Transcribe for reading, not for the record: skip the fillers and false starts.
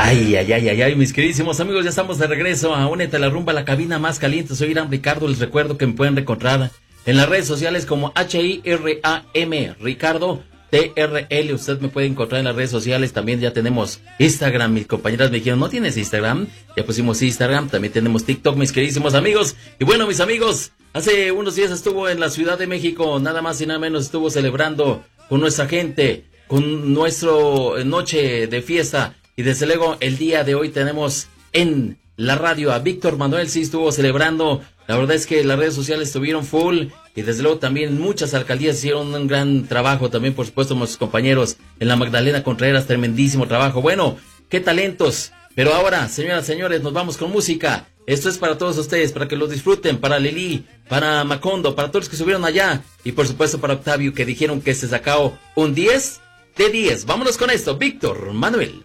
Ay, ay, ay, ay, ay, mis queridísimos amigos, ya estamos de regreso a Únete a la Rumba, la cabina más caliente. Soy Irán Ricardo, les recuerdo que me pueden encontrar en las redes sociales como HIRAM, Ricardo TRL. Usted me puede encontrar en las redes sociales, también ya tenemos Instagram. Mis compañeras me dijeron, ¿no tienes Instagram? Ya pusimos Instagram, también tenemos TikTok, mis queridísimos amigos. Y bueno, mis amigos, hace unos días estuvo en la Ciudad de México, nada más y nada menos, estuvo celebrando con nuestra gente, con nuestro noche de fiesta. Y desde luego el día de hoy tenemos en la radio a Víctor Manuel, sí estuvo celebrando. La verdad es que las redes sociales estuvieron full y desde luego también muchas alcaldías hicieron un gran trabajo. También por supuesto nuestros compañeros en la Magdalena Contreras, tremendísimo trabajo. Bueno, qué talentos. Pero ahora, señoras y señores, nos vamos con música. Esto es para todos ustedes, para que lo disfruten, para Lili, para Macondo, para todos los que subieron allá y por supuesto para Octavio, que dijeron que se sacó un 10 de 10. Vámonos con esto, Víctor Manuel.